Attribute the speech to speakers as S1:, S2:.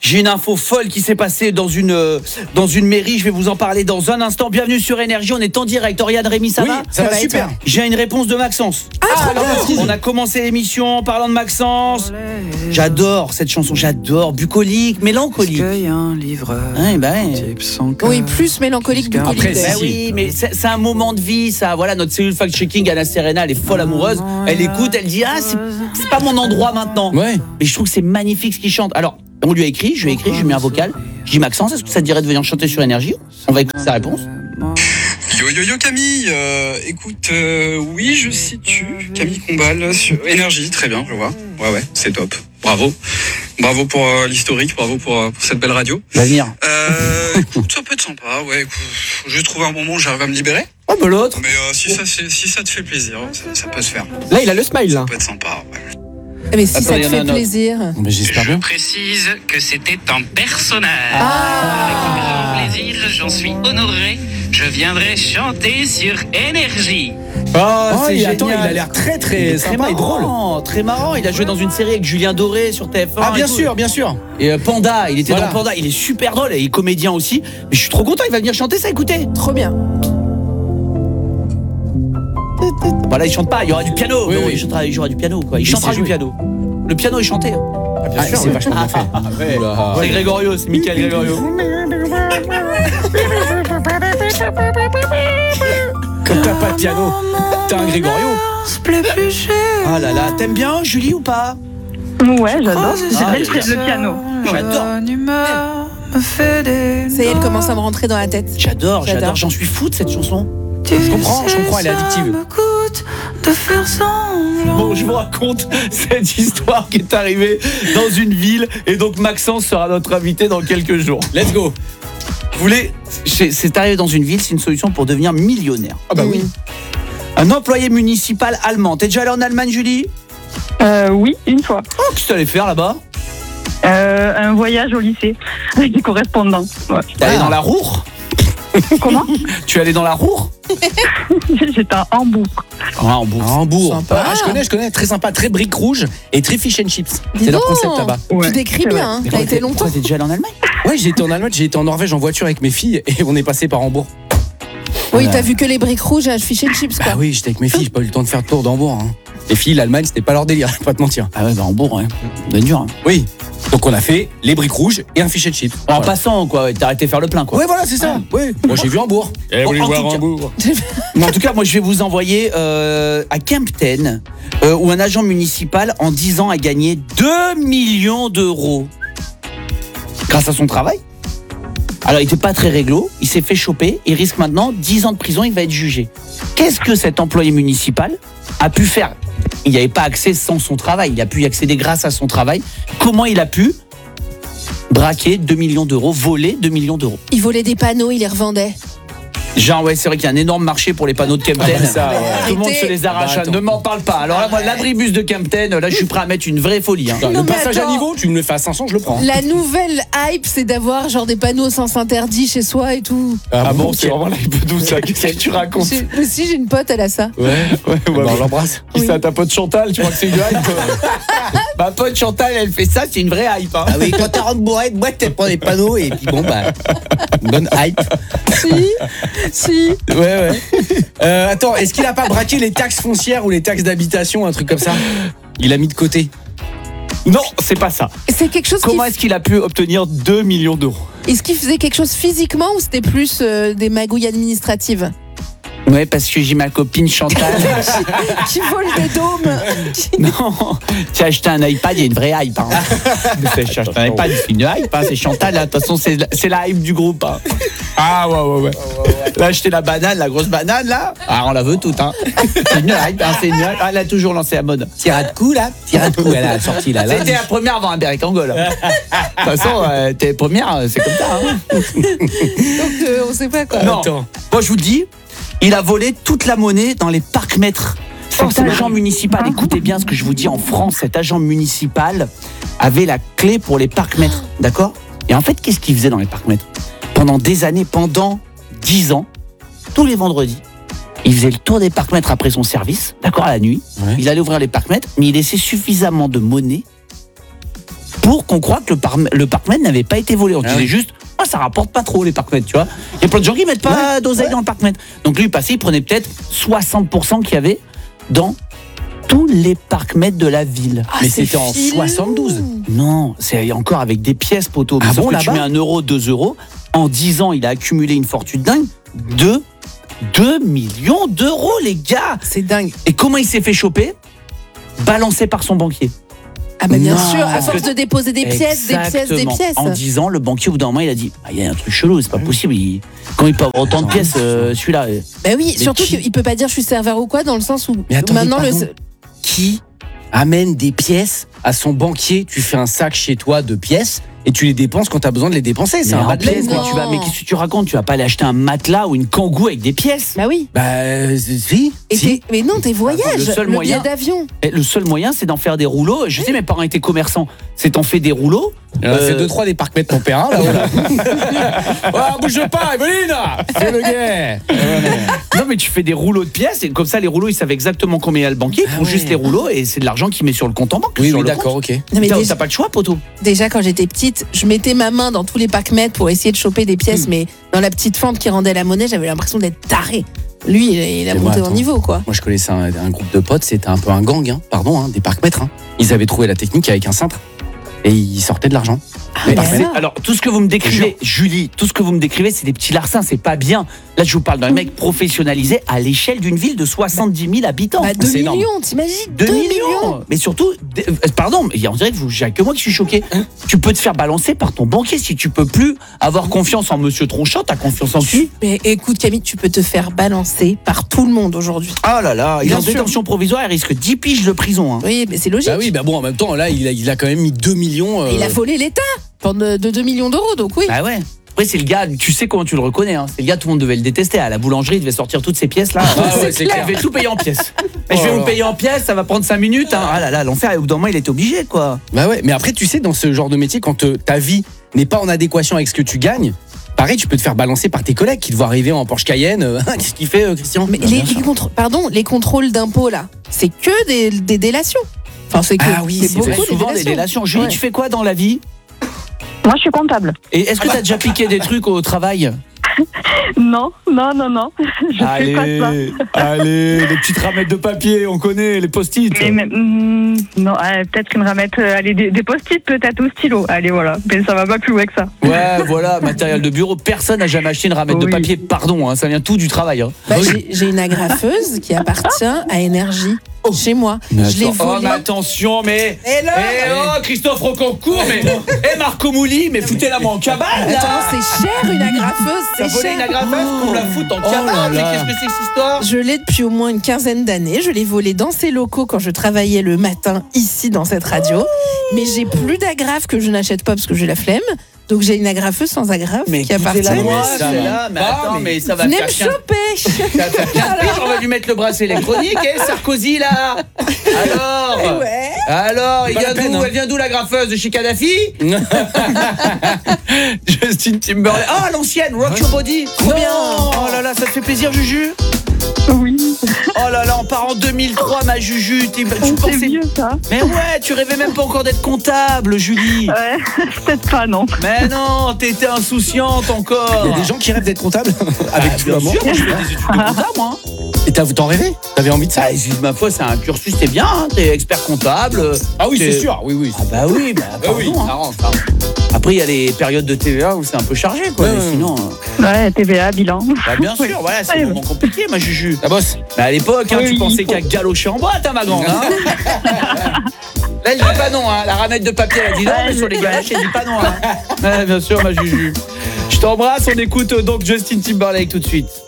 S1: J'ai une info folle qui s'est passée dans une mairie. Je vais vous en parler dans un instant. Bienvenue sur Énergie. On est en direct. Oriane, Rémi, ça va?
S2: Ça va super.
S1: J'ai une réponse de Maxence. On a commencé l'émission en parlant de Maxence. J'adore cette chanson. J'adore. Bucolique, mélancolique.
S3: Oui, plus mélancolique, bucolique.
S1: Après, oui, mais c'est un moment de vie, ça. Voilà, notre cellule fact-checking, Anna Serena, elle est folle amoureuse. Elle écoute, elle dit c'est pas mon endroit maintenant.
S2: Ouais.
S1: Mais je trouve que c'est magnifique ce qu'il chante. Alors, on lui a écrit, je lui ai mis un vocal. Je dis Maxence, est-ce que ça te dirait de venir chanter sur Énergie? On va écouter sa réponse.
S4: Yo Camille, écoute, oui je situe Camille Combal sur Énergie, très bien, je vois. Ouais, c'est top. Bravo pour l'historique, bravo pour cette belle radio.
S1: Va venir.
S4: Écoute, ça peut être sympa, ouais. Écoute, faut juste trouver un moment où j'arrive à me libérer.
S1: Oh bah l'autre.
S4: Mais si ça te fait plaisir, ça peut se faire.
S2: Là, il a le smile, là.
S4: Ça peut être sympa, ouais.
S3: Mais si
S1: Attends,
S3: ça te fait plaisir.
S2: Mais j'espère
S5: Je
S2: bien.
S5: précise que c'était un personnage. Avec grand plaisir, j'en suis honoré. Je viendrai chanter sur Énergie.
S1: C'est génial.
S2: Attends, il a l'air très sympa et drôle.
S1: Très marrant. Il a joué dans une série avec Julien Doré sur TF1.
S2: Ah, bien sûr.
S1: Et Panda, il était
S2: Voilà.
S1: dans Panda. Il est super drôle et il est comédien aussi. Mais je suis trop content, il va venir chanter ça, écoutez.
S3: Trop bien.
S1: Voilà, il chante pas, il y aura du piano.
S2: Oui,
S1: Non,
S2: oui.
S1: Il jouera du piano, quoi. Il chantera
S2: sait
S1: du
S2: jouer.
S1: piano. Le piano est chanté.
S2: Bien sûr, c'est vachement bien fait. Oula.
S1: C'est Grégorio, c'est Michael Grégorio.
S2: Comme t'as pas de piano, t'as un Grégorio.
S1: Ah là là, t'aimes bien Julie ou pas?
S6: Ouais, j'adore. J'aime le piano.
S1: J'adore.
S3: Ça y est, elle commence à me rentrer dans la tête.
S1: J'adore, j'en suis fou de cette chanson.
S2: Je comprends, elle est addictive.
S1: Bon, je vous raconte cette histoire qui est arrivée dans une ville et donc Maxence sera notre invité dans quelques jours.
S2: Let's go.
S1: C'est arrivé dans une ville, c'est une solution pour devenir millionnaire.
S2: Ah bah oui.
S1: Un employé municipal allemand. T'es déjà allé en Allemagne, Julie?
S6: Oui, une fois.
S1: Oh, qu'est-ce que t'allais faire là-bas?
S6: Un voyage au lycée avec des correspondants. Ouais.
S1: T'es allé dans la Ruhr?
S6: Comment?
S1: Tu es allé dans la Ruhr?
S6: J'étais à Hambourg.
S1: Ah, en bourse.
S2: À Hambourg.
S3: Sympa.
S2: Ah, je connais, très sympa, très briques rouges et très fish and chips.
S3: Dis
S2: C'est leur
S3: donc.
S2: concept là-bas.
S6: Ouais,
S3: Tu décris
S6: c'est
S3: bien, hein. T'as été longtemps.
S1: Pourquoi t'es déjà allé en Allemagne?
S2: Ouais, j'ai été en Allemagne, j'ai été en Norvège en voiture avec mes filles et on est passé par Hambourg.
S3: Oui, t'as vu que les briques rouges à fish and chips, quoi.
S2: Bah oui, j'étais avec mes filles, j'ai pas eu le temps de faire le tour d'Hambourg. Hein. Les filles, l'Allemagne, c'était pas leur délire, je vais pas te mentir.
S1: Ah ouais, bah en bourg, hein. C'est dur. Hein.
S2: Oui. Donc on a fait les briques rouges et un fish and chips.
S1: En
S2: Voilà.
S1: passant, quoi, t'as arrêté de faire le plein, quoi.
S2: Ouais, voilà, c'est ça. Ouais. Moi, j'ai vu Hambourg.
S1: Bon, en tout cas- Mais en tout cas, moi, je vais vous envoyer à Kempten, où un agent municipal, en 10 ans, a gagné 2 millions d'euros. Grâce à son travail. Alors, il n'était pas très réglo, il s'est fait choper, il risque maintenant 10 ans de prison, il va être jugé. Qu'est-ce que cet employé municipal a pu faire? Il n'y avait pas accès sans son travail, il a pu y accéder grâce à son travail. Comment il a pu braquer 2 millions d'euros, voler 2 millions d'euros?
S3: Il volait des panneaux, il les revendait.
S1: Genre, ouais, c'est vrai qu'il y a un énorme marché pour les panneaux de Kempten.
S2: Ah bah ça, ouais.
S1: Tout le monde
S3: Arrêtez.
S1: se les arrache.
S2: Bah, attends.
S1: Ne m'en parle pas. Alors là, moi, l'adribus de Kempten, là, je suis prêt à mettre une vraie folie. Hein.
S2: Putain,
S3: Non,
S2: le
S3: mais
S2: passage à
S3: attends.
S2: niveau, tu me le fais à 500, je le prends.
S3: La nouvelle hype, c'est d'avoir genre des panneaux sans interdit chez soi et tout.
S1: Ah bon, c'est
S2: ok.
S1: vraiment la hype douce, ça. Qu'est-ce que tu racontes?
S3: Moi aussi, j'ai une pote, elle a ça.
S2: Ouais, bah, on l'embrasse.
S1: Qui ça, ta pote Chantal? Tu crois que c'est une hype? Ma pote Chantal, elle fait ça, c'est une vraie hype. Hein.
S7: Ah oui, quand t'as rentre bourrette, moi, tu prends des panneaux et puis bon, bah, une bonne hype.
S3: Si.
S2: Ouais. Attends, est-ce qu'il a pas braqué les taxes foncières ou les taxes d'habitation, un truc comme ça? Il a mis de côté.
S1: Non, c'est pas ça.
S3: C'est quelque chose
S1: Comment est-ce qu'il a pu obtenir 2 millions d'euros?
S3: Est-ce qu'il faisait quelque chose physiquement ou c'était plus des magouilles administratives?
S1: Ouais, parce que j'ai ma copine Chantal.
S3: Qui vole des dômes.
S1: Non, tu as acheté un iPad, il y a une vraie hype. Hein. Tu as acheté un iPad, c'est une hype. Hein. C'est Chantal, là. De toute façon, c'est la hype du groupe. Hein. Ah ouais. Là, acheté la banane, la grosse banane, là. Ah, on la veut toute. Hein. C'est une hype. Hein. C'est une hype. Ah, elle a toujours lancé la mode.
S7: Tirade de coup, là. Tirade de coup, elle a sorti, là.
S1: C'était la première avant un Berry Kangol. De toute façon, t'es première, c'est comme ça. Hein.
S3: Donc on sait pas quoi.
S1: Non.
S2: Attends.
S1: Moi, je vous dis, il a volé toute la monnaie dans les parcs-mètres. Cet agent municipal, écoutez bien ce que je vous dis, en France, cet agent municipal avait la clé pour les parcs-mètres, d'accord? Et en fait, qu'est-ce qu'il faisait dans les parcs-mètres? Pendant des années, pendant 10 ans, tous les vendredis, il faisait le tour des parcs-mètres après son service, d'accord, à la nuit.
S2: Ouais.
S1: Il allait ouvrir les parcs-mètres, mais il laissait suffisamment de monnaie pour qu'on croie que le parc-mètre n'avait pas été volé. On disait juste, ça rapporte pas trop les parc-mètres, tu vois. Il y a plein de gens qui mettent pas d'oseille dans le parc-mètre. Donc lui, il passait, il prenait peut-être 60% qu'il y avait dans tous les parc-mètres de la ville.
S2: Mais c'était en 72.
S1: Non, c'est encore avec des pièces, poteau.
S2: Ah
S1: Sauf
S2: bon,
S1: que tu
S2: là-bas
S1: mets 1 euro, 2 euros. En 10 ans, il a accumulé une fortune dingue de 2 millions d'euros, les gars.
S3: C'est dingue.
S1: Et comment il s'est fait choper? Balancé par son banquier.
S3: Ah bah bien
S1: Non,
S3: sûr, à
S1: parce
S3: force
S1: que-
S3: de déposer des pièces, des pièces, des
S1: Exactement.
S3: pièces.
S1: En 10 ans, le banquier, au bout d'un moment, il a dit il y a un truc chelou, c'est pas possible. Comment il peut avoir autant de pièces, celui-là
S3: Bah oui,
S1: Mais
S3: surtout
S1: qui-
S3: qu'il peut pas dire je suis serveur ou quoi, dans le sens où
S2: Mais attendez,
S3: maintenant
S2: pardon. Qui amène des pièces à son banquier? Tu fais un sac chez toi de pièces et tu les dépenses quand tu as besoin de les dépenser. C'est
S1: Mais
S2: un
S1: en
S2: bas de laine,
S1: pièces,
S2: quoi.
S1: mais tu vas, mais qu'est-ce que tu racontes? Tu vas pas aller acheter un matelas ou une kangou avec des pièces?
S3: Bah oui.
S2: Bah, si.
S3: Et
S2: si.
S3: mais non, tes voyages,
S1: le seul
S3: le
S1: moyen-
S3: billet d'avion.
S1: Et le seul moyen, c'est d'en faire des rouleaux. Je sais, mes parents étaient commerçants. C'est t'en fais des rouleaux.
S2: Il en a fait 2-3 des parcs-mètres ton père, là. Bouge pas, Evelyne. Fais le guet.
S1: Non, mais tu fais des rouleaux de pièces et comme ça, les rouleaux, ils savent exactement combien il y a le banquier. Ils font juste les rouleaux et c'est de l'argent qu'il met sur le compte en banque.
S2: Oui,
S1: sur
S2: oui,
S1: le
S2: d'accord,
S1: compte.
S2: ok.
S3: Non, mais
S1: T'as pas le choix, poteau.
S3: déjà quand j'étais petite, je mettais ma main dans tous les parcs-mètres pour essayer de choper des pièces, mais dans la petite fente qui rendait la monnaie, j'avais l'impression d'être taré. Lui, il a
S2: Mais
S3: monté
S2: moi,
S3: en niveau, quoi.
S2: Moi, je connaissais un groupe de potes, c'était un peu un gang, des parcs-mètres. Ils avaient trouvé la technique avec un cintre et ils sortaient de l'argent.
S3: Ah, bah
S1: C'est-
S3: alors.
S1: alors, tout ce que vous me décrivez, Julie, tout ce que vous me décrivez, c'est des petits larcins, c'est pas bien. Là, je vous parle d'un mec professionnalisé à l'échelle d'une ville de 70 000 habitants.
S3: Bah, 2
S2: c'est énorme.
S3: millions, t'imagines
S1: 2 millions. Mais surtout, pardon, on dirait que j'ai que moi qui suis choqué. Tu peux te faire balancer par ton banquier si tu peux plus avoir confiance en Monsieur Tronchat, t'as confiance en qui?
S3: Mais écoute, Camille, tu peux te faire balancer par tout le monde aujourd'hui.
S1: Oh là là, il est
S3: Bien
S1: en
S3: sûr.
S1: détention provisoire, il risque 10 piges de prison. Hein.
S3: Oui, mais c'est logique.
S2: Bah oui, bah bon, en même temps, là, il a quand même mis 2 millions.
S3: Il a volé l'État de 2 millions d'euros, donc oui.
S1: Bah ouais. Après, c'est le gars, tu sais comment tu le reconnais. Hein. C'est le gars, tout le monde devait le détester. À la boulangerie, il devait sortir toutes ces pièces là.
S2: Ah ouais, c'est clair.
S1: Il devait tout payer en pièces. Mais je vais
S2: Oh
S1: vous
S2: là.
S1: payer en pièces, ça va prendre 5 minutes. Hein. Ah là là, l'enfer. Et au bout d'un moment, il était obligé, quoi.
S2: Bah ouais, mais après, tu sais, dans ce genre de métier, quand ta vie n'est pas en adéquation avec ce que tu gagnes, pareil, tu peux te faire balancer par tes collègues qui te voient arriver en Porsche Cayenne. Qu'est-ce qu'il fait, Christian?
S3: Mais les contrôles d'impôts, là, c'est que des délations. Enfin, c'est que
S2: Ah oui,
S3: c'est
S2: c'est
S3: beaucoup
S2: vrai.
S1: Souvent des délations. Julie,
S3: Ouais.
S1: tu fais quoi dans la vie?
S6: Moi, je suis comptable.
S1: Et est-ce que t'as déjà piqué des trucs au travail?
S6: Non. Je fais pas ça.
S1: allez, les petites ramettes de papier, on connaît, les post-it.
S6: Non, peut-être une ramette, allez, des post-it peut-être au stylo. Allez, voilà. Mais ça va pas plus loin que ça.
S1: Ouais, voilà, matériel de bureau. Personne n'a jamais acheté une ramette de
S6: Oui.
S1: papier. Pardon, hein, ça vient tout du travail. Hein.
S3: Bah, j'ai une agrafeuse qui appartient à Énergie chez moi. Je l'ai
S1: Oh, mais
S3: volée.
S1: attention, mais.
S3: Et là
S1: oh, Christophe Rocancourt, mais. Marco Mouli, mais foutez-la moi en cabane, là.
S3: Attends, c'est cher une agrafeuse,
S1: T'as
S3: c'est
S1: volé
S3: cher.
S1: une agrafeuse qu'on la foute en
S2: là
S1: cabane. Mais
S2: là.
S1: qu'est-ce que c'est que cette histoire?
S3: Je l'ai depuis au moins une quinzaine d'années. Je l'ai volée dans ces locaux quand je travaillais le matin ici dans cette radio. Mais j'ai plus d'agrafes que je n'achète pas parce que j'ai la flemme. Donc j'ai une agrafeuse sans agrafe qui appartient.
S1: la moi,
S2: Mais ça
S1: celle-là. Mais
S2: va
S1: attends,
S2: pas,
S1: mais ça va
S3: Venez
S1: faire
S3: me
S1: 15
S3: choper.
S1: ça va faire 15 piges, on va lui mettre le bracelet électronique, et Sarkozy là. Alors
S3: Ouais.
S1: Alors,
S2: Pas la peine, hein.
S1: elle vient d'où la graffeuse? De chez Kadhafi? Justin Timberlake. Ah, l'ancienne, Rock Your Body. Trop bien. Oh là là, ça te fait plaisir, Juju?
S6: Oui,
S1: Oh là là, on part en 2003, ma Juju. Tu
S6: c'est
S1: pensais...
S6: vieux ça.
S1: Mais ouais, tu rêvais même pas encore d'être comptable, Julie.
S6: Ouais, peut-être pas, non.
S1: Mais non, t'étais insouciante encore.
S2: Il y a des gens qui rêvent d'être comptables avec tout
S1: Bien
S2: l'amour.
S1: sûr, moi, je fais des études de comptable, moi.
S2: Et t'en rêvais? T'avais envie de ça?
S1: Ah, ma foi, c'est un cursus, c'est bien, hein, t'es expert comptable.
S2: Ah oui,
S1: t'es-
S2: c'est sûr. Oui.
S1: Ah bah oui, pardon, hein.
S2: rentre.
S1: Après, il y a les périodes de TVA où c'est un peu chargé, quoi.
S2: Ouais,
S1: Mais
S2: ouais.
S1: sinon,
S6: Ouais, TVA, bilan.
S1: bah, bien
S6: Oui.
S1: sûr, voilà, c'est
S6: Ouais.
S1: un moment compliqué, ma Juju.
S2: La bosse.
S1: Mais à l'époque, hein,
S6: Oui,
S1: tu pensais
S6: il faut.
S1: qu'à galocher en boîte, hein, ma grande. Hein. Là, elle dit pas non, hein. La ramette de papier, elle dit non, mais sur les galoches, elle dit pas non. Hein. Ouais, bien sûr, ma Juju. Je t'embrasse, on écoute donc Justin Timberlake tout de suite.